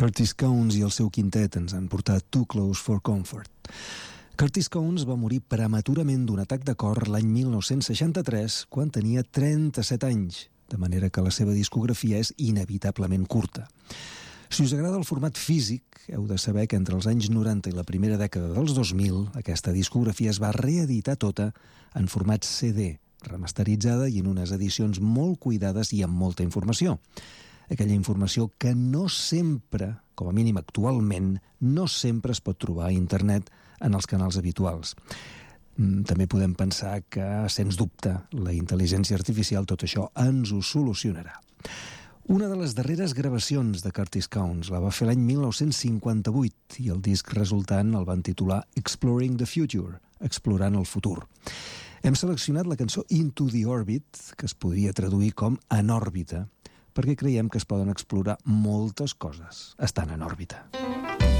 Curtis Cowens i el seu quintet ens han portat Too Close for Comfort. Curtis Cowens va morir prematurament d'un atac de cor l'any 1963, quan tenia 37 anys, de manera que la seva discografia és inevitablement curta. Si us agrada el format físic, heu de saber que entre els anys 90 i la primera dècada dels 2000, aquesta discografia es va reeditar tota en format CD, remasteritzada i en unes edicions molt cuidades i amb molta informació. Aquella informació que no sempre, com a mínim actualment, no sempre es pot trobar a internet en els canals habituals. També podem pensar que, sens dubte, la intel·ligència artificial tot això ens ho solucionarà. Una de les darreres gravacions de Curtis Cowens la va fer l'any 1958 i el disc resultant el van titular Exploring the Future, explorant el futur. Hem seleccionat la cançó Into the Orbit, que es podria traduir com En òrbita, perquè creiem que es poden explorar moltes coses estant en òrbita.